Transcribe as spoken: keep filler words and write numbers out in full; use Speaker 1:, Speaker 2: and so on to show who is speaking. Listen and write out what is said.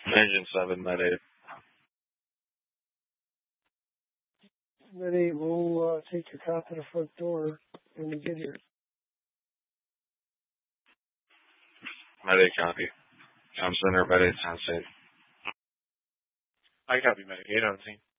Speaker 1: Engine seven, Med eight.
Speaker 2: Med eight, we'll uh, take your cop to the front door when we get here.
Speaker 1: Med eight copy. Tom Center, Med eight, sound safe.
Speaker 3: I copy, Med eight on scene.